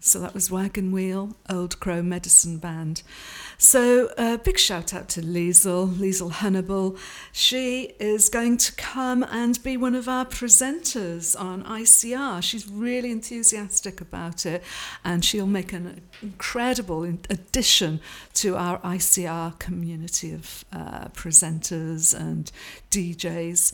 So that was Wagon Wheel, Old Crow Medicine Band. So big shout out to Liesl Hannibal. She is going to come and be one of our presenters on ICR. She's really enthusiastic about it, and she'll make an incredible addition to our ICR community of presenters and DJs.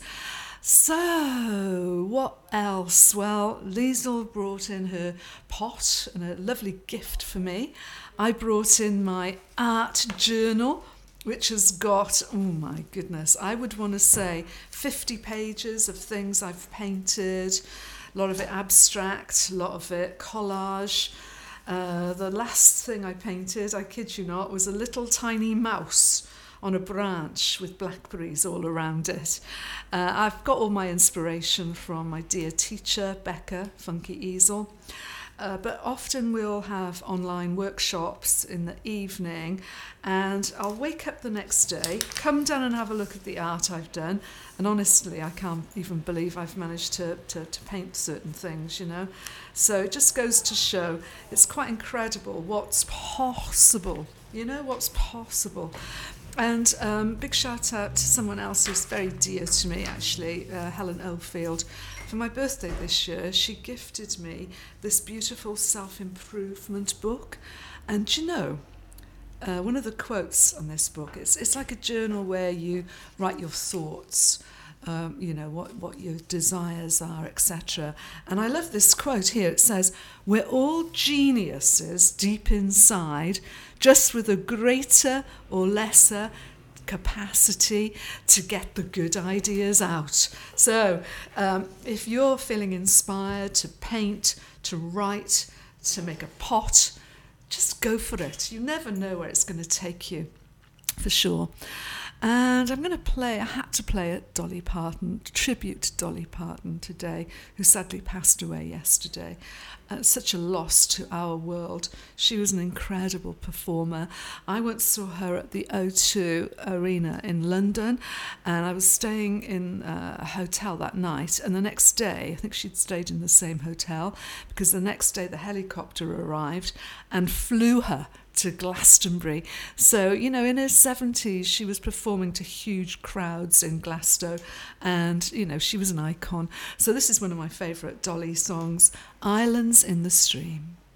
So, what else? Well, Liesl brought in her pot and a lovely gift for me. I brought in my art journal, which has got, oh my goodness, I would want to say 50 pages of things I've painted, a lot of it abstract, a lot of it collage. The last thing I painted, I kid you not, was a little tiny mouse on a branch with blackberries all around it. I've got all my inspiration from my dear teacher, Becca, Funky Easel. But often we'll have online workshops in the evening, and I'll wake up the next day, come down and have a look at the art I've done, and honestly I can't even believe I've managed to paint certain things, you know. So it just goes to show it's quite incredible what's possible, you know, what's possible. And big shout out to someone else who's very dear to me, actually, Helen Oldfield. For my birthday this year, she gifted me this beautiful self-improvement book. And you know, one of the quotes on this book, it's like a journal where you write your thoughts, you know, what your desires are, etc. And I love this quote here. It says, "We're all geniuses deep inside, just with a greater or lesser capacity to get the good ideas out." So if you're feeling inspired to paint, to write, to make a pot, just go for it. You never know where it's going to take you, for sure. And I'm going to play, I had to play a Dolly Parton, tribute to Dolly Parton today, who sadly passed away yesterday. Such a loss to our world. She was an incredible performer. I once saw her at the O2 Arena in London, and I was staying in a hotel that night, and the next day, I think she'd stayed in the same hotel, because the next day the helicopter arrived and flew her to Glastonbury. So, you know, in her 70s, she was performing to huge crowds in Glasgow, and, you know, she was an icon. So this is one of my favourite Dolly songs, Islands in the Stream.